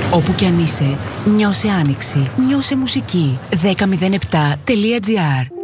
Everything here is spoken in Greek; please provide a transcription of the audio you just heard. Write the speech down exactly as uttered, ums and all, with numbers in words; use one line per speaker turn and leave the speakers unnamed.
Όπου κι αν είσαι, νιώσε άνοιξη, νιώσε μουσική. δέκα μηδέν επτά τελεία τζι άρ